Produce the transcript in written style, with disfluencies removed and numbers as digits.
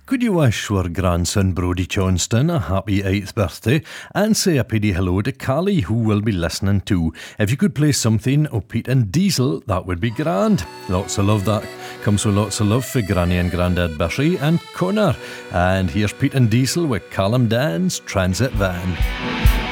Could you wish your grandson Brodie Johnston a happy 8th birthday and say a pity hello to Callie, who will be listening too? If you could play something of Pete and Diesel, that would be grand. Lots of love that comes with lots of love for Granny and Grandad Bishy and Connor. And here's Pete and Diesel with Callum Dan's Transit Van.